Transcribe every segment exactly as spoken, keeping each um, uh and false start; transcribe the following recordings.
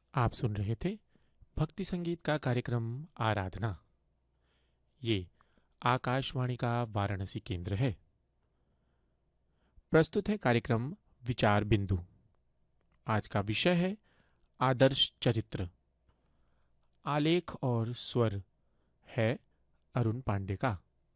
आप सुन रहे थे भक्ति संगीत का कार्यक्रम आराधना। ये आकाशवाणी का वाराणसी केंद्र है। प्रस्तुत है कार्यक्रम विचार बिंदु। आज का विषय है आदर्श चरित्र। आलेख और स्वर है अरुण पांडे का।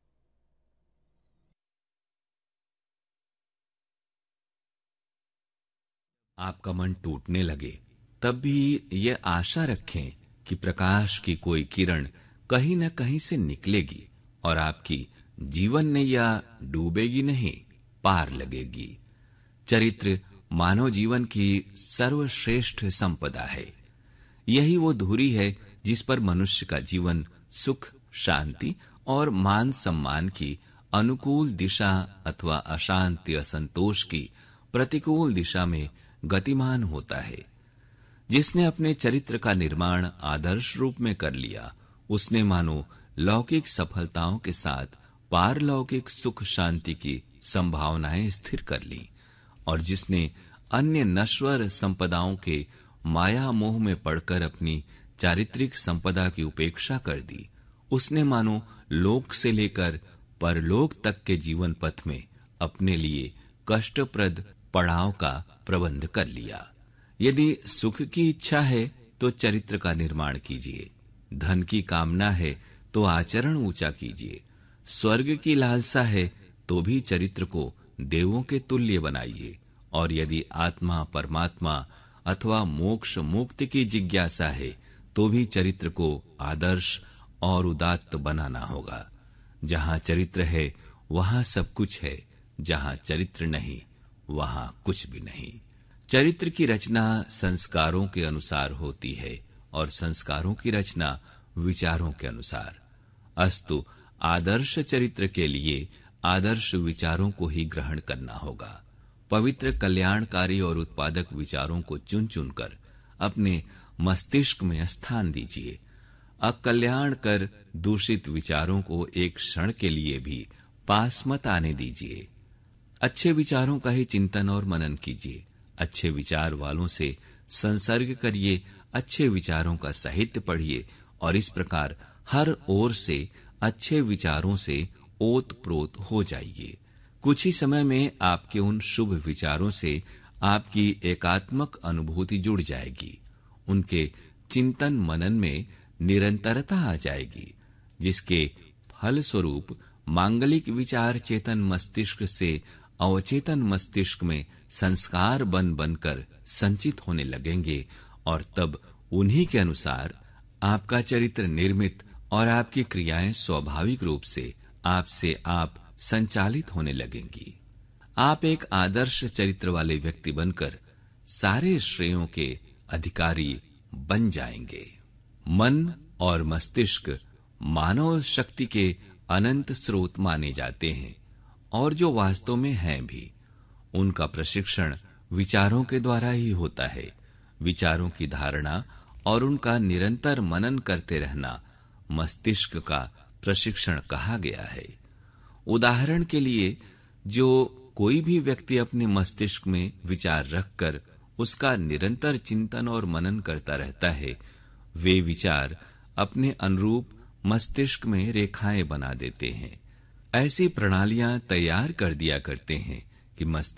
आपका मन टूटने लगे तब भी ये आशा रखें कि प्रकाश की कोई किरण कहीं न कहीं से निकलेगी और आपकी जीवन नैया डूबेगी नहीं, पार लगेगी। चरित्र मानव जीवन की सर्वश्रेष्ठ संपदा है। यही वो धुरी है जिस पर मनुष्य का जीवन सुख, शांति और मान सम्मान की अनुकूल दिशा अथवा अशांति, असंतोष की प्रतिकूल दिशा में गतिमान होता है। जिसने अपने चरित्र का निर्माण आदर्श रूप में कर लिया, उसने मानो लौकिक सफलताओं के साथ पारलौकिक सुख शांति की संभावनाएं स्थिर कर ली, और जिसने अन्य नश्वर संपदाओं के माया मोह में पड़कर अपनी चारित्रिक संपदा की उपेक्षा कर दी, उसने मानो लोक से लेकर परलोक तक के जीवन पथ में अपने लिए कष्टप्रद पड़ाव का प्रबंध कर लिया। यदि सुख की इच्छा है तो चरित्र का निर्माण कीजिए, धन की कामना है तो आचरण ऊंचा कीजिए, स्वर्ग की लालसा है तो भी चरित्र को देवों के तुल्य बनाइए, और यदि आत्मा, परमात्मा अथवा मोक्ष मुक्ति की जिज्ञासा है तो भी चरित्र को आदर्श और उदात्त बनाना होगा। जहां चरित्र है वहां सब कुछ है, जहां चरित्र नहीं वहां कुछ भी नहीं। चरित्र की रचना संस्कारों के अनुसार होती है और संस्कारों की रचना विचारों के अनुसार। अस्तु आदर्श चरित्र के लिए आदर्श विचारों को ही ग्रहण करना होगा। पवित्र, कल्याणकारी और उत्पादक विचारों को चुन चुनकर अपने मस्तिष्क में स्थान दीजिए। अकल्याण कर दूषित विचारों को एक क्षण के लिए भी पास मत आने दीजिए। अच्छे विचारों का ही चिंतन और मनन कीजिए। अच्छे विचार वालों से संसर्ग करिए, अच्छे विचारों का साहित्य पढ़िए, और इस प्रकार हर ओर से अच्छे विचारों से ओत प्रोत हो जाइए। कुछ ही समय में आपके उन शुभ विचारों से आपकी एकात्मक अनुभूति जुड़ जाएगी। उनके चिंतन मनन में निरंतरता आ जाएगी, जिसके फल स्वरूप मांगलिक विचार चेतन मस्तिष्क से अवचेतन मस्तिष्क में संस्कार बन बनकर संचित होने लगेंगे, और तब उन्हीं के अनुसार आपका चरित्र निर्मित और आपकी क्रियाएं स्वाभाविक रूप से आपसे आप संचालित होने लगेंगी। आप एक आदर्श चरित्र वाले व्यक्ति बनकर सारे श्रेयों के अधिकारी बन जाएंगे। मन और मस्तिष्क मानव शक्ति के अनंत स्रोत माने जाते हैं, और जो वास्तव में हैं भी। उनका प्रशिक्षण विचारों के द्वारा ही होता है। विचारों की धारणा और उनका निरंतर मनन करते रहना मस्तिष्क का प्रशिक्षण कहा गया है। उदाहरण के लिए, जो कोई भी व्यक्ति अपने मस्तिष्क में विचार रखकर उसका निरंतर चिंतन और मनन करता रहता है, वे विचार अपने अनुरूप मस्तिष्क में रेखाएं बना देते हैं। ऐसी प्रणालियां तैयार कर दिया करते हैं कि मस्तिष्क